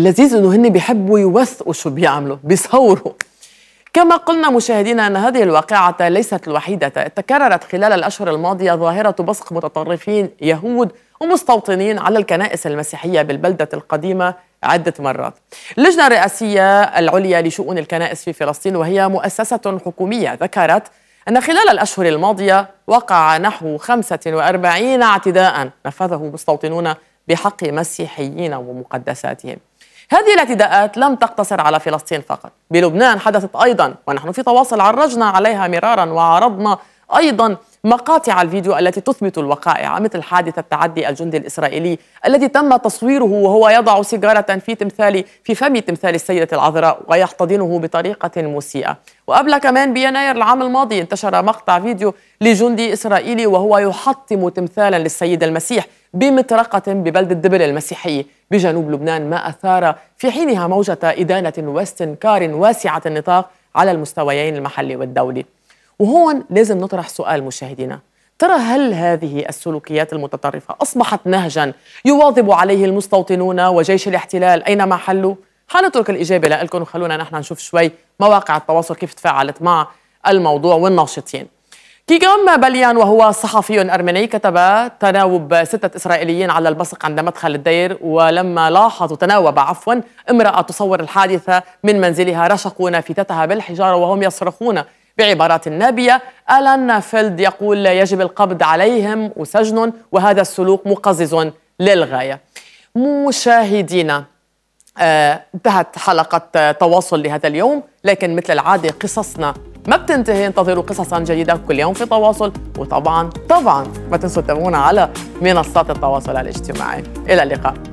اللذيذ انه هن بيحبوا يوثقوا شو بيعملوا، بيصوروا. كما قلنا مشاهدينا أن هذه الواقعة ليست الوحيدة، تكررت خلال الأشهر الماضية ظاهرة بصق متطرفين يهود ومستوطنين على الكنائس المسيحية بالبلدة القديمة عدة مرات. اللجنة الرئاسية العليا لشؤون الكنائس في فلسطين، وهي مؤسسة حكومية، ذكرت أن خلال الأشهر الماضية وقع نحو 45 اعتداء نفذه مستوطنون بحق مسيحيين ومقدساتهم. هذه الاعتداءات لم تقتصر على فلسطين فقط، بلبنان حدثت أيضا، ونحن في تواصل عرجنا عليها مرارا وعرضنا أيضا مقاطع الفيديو التي تثبت الوقائع، مثل حادث التعدي الجندي الإسرائيلي الذي تم تصويره وهو يضع سيجارة في فم تمثال السيدة العذراء ويحتضنه بطريقة مسيئة. وقبل كمان بيناير العام الماضي انتشر مقطع فيديو لجندي إسرائيلي وهو يحطم تمثالا للسيد المسيح بمطرقة ببلدة دبل المسيحية بجنوب لبنان، ما أثار في حينها موجة إدانة واستنكار واسعة النطاق على المستويين المحلي والدولي. وهون لازم نطرح سؤال مشاهدينا، ترى هل هذه السلوكيات المتطرفة أصبحت نهجا يواظب عليه المستوطنون وجيش الاحتلال أينما حلوا؟ حنترك الإجابة لكم وخلونا نحن نشوف شوي مواقع التواصل كيف تفاعلت مع الموضوع والناشطين. كيغام بليان وهو صحفي أرمني كتب تناوب 6 إسرائيليين على البصق عند مدخل الدير، ولما لاحظوا امرأة تصور الحادثة من منزلها رشقوا نافذتها بالحجارة وهم يصرخون بعبارات نابية. ألان فيلد يقول يجب القبض عليهم وسجن، وهذا السلوك مقزز للغاية. مشاهدينا، انتهت حلقة تواصل لهذا اليوم، لكن مثل العادة قصصنا ما بتنتهي. انتظروا قصصا جديدة كل يوم في تواصل، وطبعا ما تنسوا تتابعونا على منصات التواصل الاجتماعي. إلى اللقاء.